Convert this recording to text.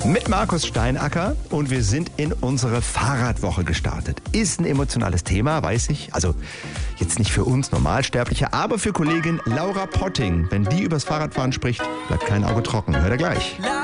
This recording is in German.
Mit Markus Steinacker und wir sind in unsere Fahrradwoche gestartet. Ist ein emotionales Thema, weiß ich. Also jetzt nicht für uns Normalsterbliche, aber für Kollegin Laura Potting. Wenn die übers Fahrradfahren spricht, bleibt kein Auge trocken. Hört ihr gleich.